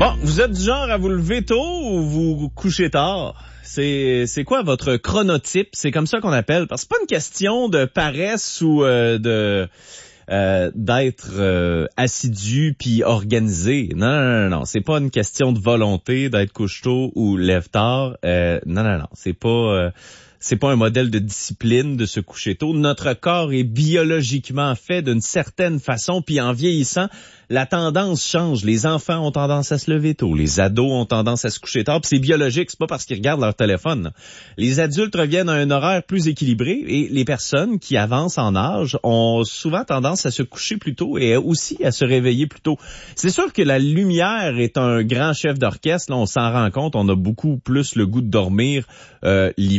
Bon, vous êtes du genre à vous lever tôt ou vous couchez tard? C'est quoi votre chronotype? C'est comme ça qu'on appelle. Parce que c'est pas une question de paresse ou d'être assidu puis organisé. Non. C'est pas une question de volonté d'être couche-tôt ou lève-tard. Non. C'est pas un modèle de discipline de se coucher tôt. Notre corps est biologiquement fait d'une certaine façon, puis en vieillissant, la tendance change. Les enfants ont tendance à se lever tôt, les ados ont tendance à se coucher tard, puis c'est biologique, c'est pas parce qu'ils regardent leur téléphone, là. Les adultes reviennent à un horaire plus équilibré et les personnes qui avancent en âge ont souvent tendance à se coucher plus tôt et aussi à se réveiller plus tôt. C'est sûr que la lumière est un grand chef d'orchestre, là, on s'en rend compte, on a beaucoup plus le goût de dormir l'hiver.